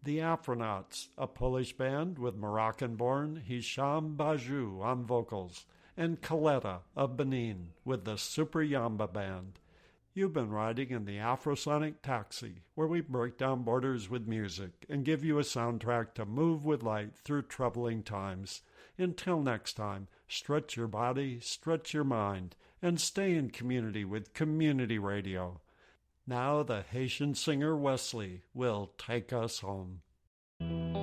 The Afronauts, a Polish band with Moroccan-born Hisham Bajou on vocals, and Coletta of Benin with the Super Yamba Band. You've been riding in the Afrosonic Taxi, where we break down borders with music and give you a soundtrack to move with light through troubling times. Until next time, stretch your body, stretch your mind, and stay in community with Community Radio. Now the Haitian singer Wesley will take us home.